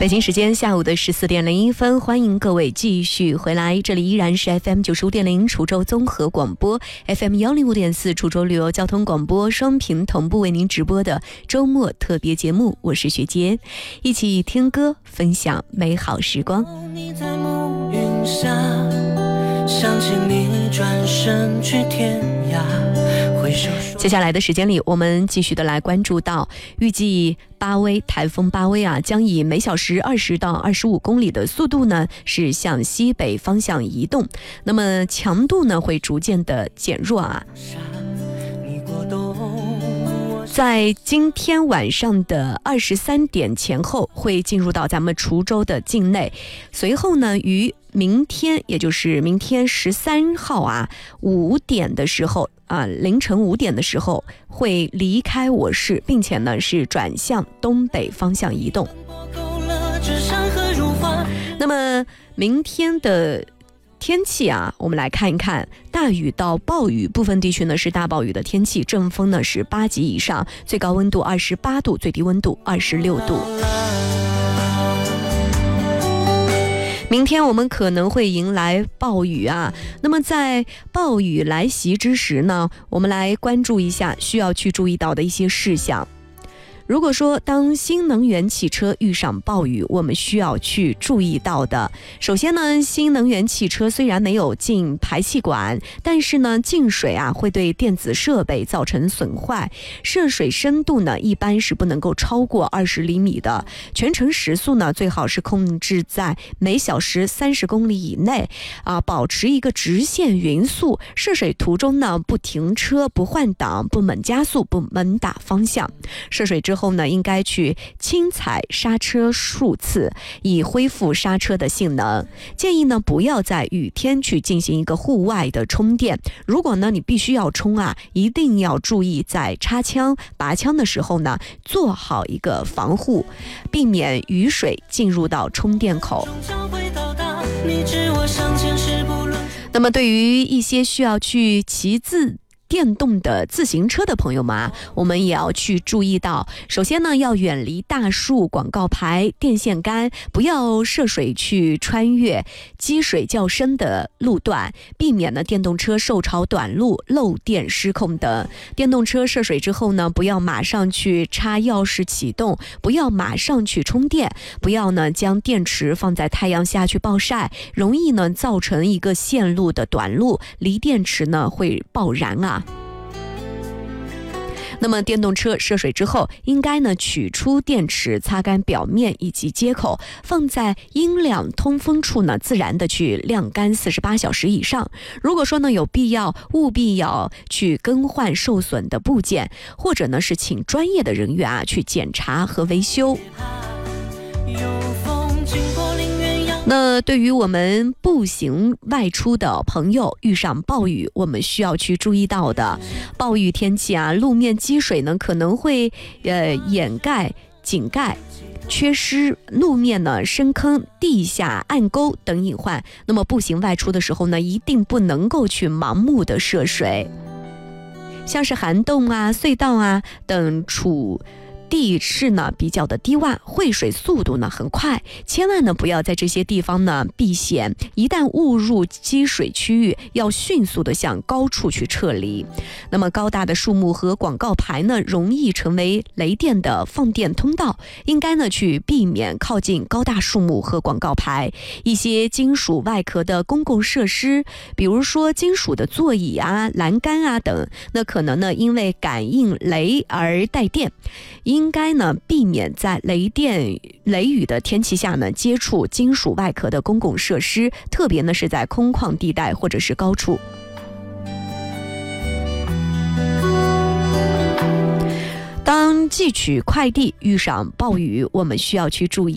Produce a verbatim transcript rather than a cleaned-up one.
北京时间下午的十四点零一分，欢迎各位继续回来，这里依然是 F M 九十五点零滁州综合广播 ，F M 幺零五点四滁州旅游交通广播双频同步为您直播的周末特别节目，我是雪洁，一起听歌，分享美好时光。 你在暮云下，想起你转身去天涯。 接下来的时间里，我们继续的来关注到预计巴威台风巴威啊，将以每小时二十到二十五公里的速度呢，是向西北方向移动。那么强度呢，会逐渐的减弱啊。在今天晚上的二十三点前后，会进入到咱们滁州的境内。随后呢，于明天，也就是明天十三号啊，五点的时候啊，凌晨五点的时候会离开我市，并且呢是转向东北方向移动。那么明天的天气啊，我们来看一看，大雨到暴雨，部分地区呢是大暴雨的天气，阵风呢是八级以上，最高温度二十八度，最低温度二十六度。明天我们可能会迎来暴雨啊，那么在暴雨来袭之时呢，我们来关注一下需要去注意到的一些事项。如果说当新能源汽车遇上暴雨，我们需要去注意到的，首先呢，新能源汽车虽然没有进排气管，但是呢，进水啊会对电子设备造成损坏，涉水深度呢一般是不能够超过二十厘米的，全程时速呢最好是控制在每小时三十公里以内啊，保持一个直线匀速，涉水途中呢不停车、不换挡、不猛加速、不猛打方向，涉水之后之后呢，应该去轻踩刹车数次，以恢复刹车的性能。建议呢，不要在雨天去进行一个户外的充电。如果呢，你必须要充啊，一定要注意在插枪、拔枪的时候呢，做好一个防护，避免雨水进入到充电口。那么，对于一些需要去骑自电动的自行车的朋友们啊，我们也要去注意到，首先呢，要远离大树、广告牌、电线杆，不要涉水去穿越积水较深的路段，避免呢电动车受潮短路、漏电失控等。电动车涉水之后呢，不要马上去插钥匙启动，不要马上去充电，不要呢将电池放在太阳下去暴晒，容易呢造成一个线路的短路，锂电池呢会爆燃啊。那么电动车涉水之后，应该呢取出电池，擦干表面以及接口，放在阴凉通风处呢，自然的去晾干四十八小时以上。如果说呢有必要，务必要去更换受损的部件，或者呢是请专业的人员啊去检查和维修。那对于我们步行外出的朋友，遇上暴雨，我们需要去注意到的，暴雨天气啊，路面积水呢可能会呃掩盖、井盖、缺失，路面呢深坑、地下暗沟等隐患。那么步行外出的时候呢，一定不能够去盲目的涉水，像是涵洞啊、隧道啊等处地势呢比较的低洼，汇水速度呢很快，千万呢不要在这些地方呢避险，一旦误入积水区域，要迅速的向高处去撤离。那么高大的树木和广告牌呢，容易成为雷电的放电通道，应该呢去避免靠近高大树木和广告牌。一些金属外壳的公共设施，比如说金属的座椅啊、栏杆啊等，那可能呢因为感应雷而带电，应该呢避免在雷电雷雨的天气下呢接触金属外壳的公共设施，特别呢是在空旷地带或者是高处。当寄取快递遇上暴雨，我们需要去注意